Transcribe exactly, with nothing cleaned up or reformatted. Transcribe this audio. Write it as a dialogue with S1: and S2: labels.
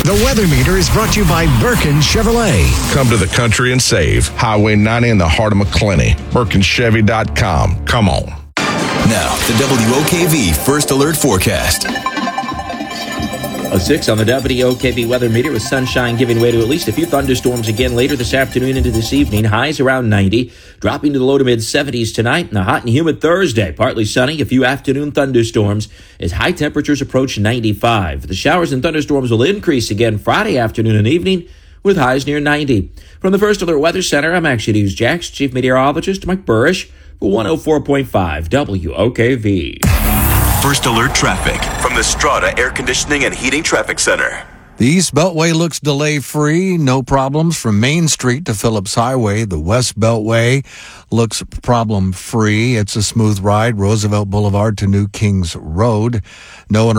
S1: The Weather Meter is brought to you by Birkin Chevrolet.
S2: Come to the country and save. Highway ninety in the heart of McClenny. Birkin Chevy dot com. Come on.
S3: Now, the W O K V First Alert Forecast.
S4: A six on the W O K V weather meter with sunshine giving way to at least a few thunderstorms again later this afternoon into this evening. Highs around ninety, dropping to the low to mid seventies tonight. And a hot and humid Thursday. Partly sunny, a few afternoon thunderstorms as high temperatures approach ninety-five. The showers and thunderstorms will increase again Friday afternoon and evening with highs near ninety. From the First Alert Weather Center, I'm Action News Jax Chief Meteorologist Mike Burrish for one oh four point five W O K V.
S3: First Alert Traffic from the Strata Air Conditioning and Heating Traffic Center.
S5: The East Beltway looks delay-free. No problems from Main Street to Phillips Highway. The West Beltway looks problem-free. It's a smooth ride. Roosevelt Boulevard to New Kings Road. No